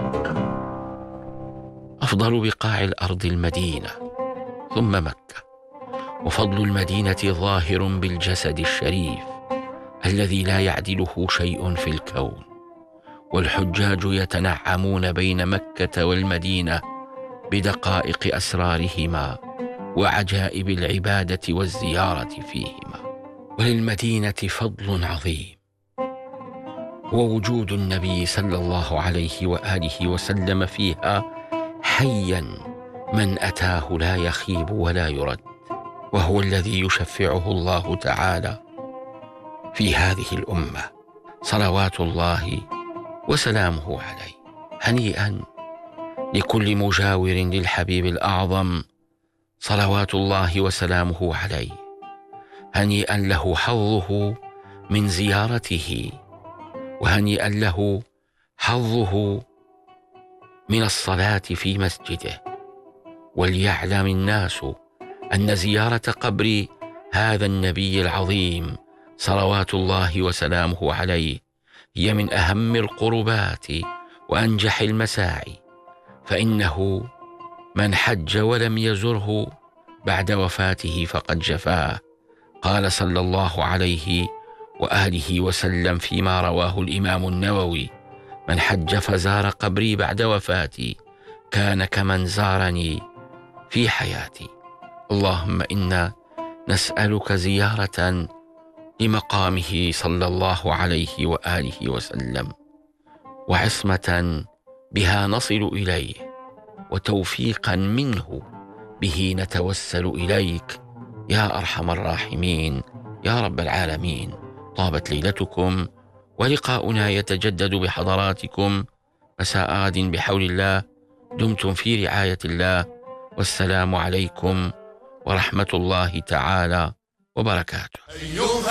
أفضل بقاع الأرض المدينة ثم مكة، وفضل المدينة ظاهر بالجسد الشريف الذي لا يعدله شيء في الكون، والحجاج يتنعمون بين مكة والمدينة بدقائق أسرارهما وعجائب العبادة والزيارة فيهما. وللمدينة فضل عظيم، ووجود النبي صلى الله عليه وآله وسلم فيها حيا من أتاه لا يخيب ولا يرد، وهو الذي يشفعه الله تعالى في هذه الأمة صلوات الله وسلامه عليه. هنيئا لكل مجاور للحبيب الأعظم صلوات الله وسلامه عليه، هنيئا له حظه من زيارته، وهنيئا له حظه من الصلاة في مسجده. وليعلم الناس أن زيارة قبر هذا النبي العظيم صلوات الله وسلامه عليه هي من أهم القربات وأنجح المساعي، فإنه من حج ولم يزره بعد وفاته فقد جفاه. قال صلى الله عليه وآله وسلم فيما رواه الإمام النووي: من حج فزار قبري بعد وفاتي كان كمن زارني في حياتي. اللهم إنا نسألك زيارة لمقامه صلى الله عليه وآله وسلم، وعصمة بها نصل إليه، وتوفيقا منه به نتوسل إليك يا أرحم الراحمين يا رب العالمين. طابت ليلتكم، ولقاؤنا يتجدد بحضراتكم مساء غد بحول الله. دمتم في رعاية الله، والسلام عليكم ورحمة الله تعالى وبركاته.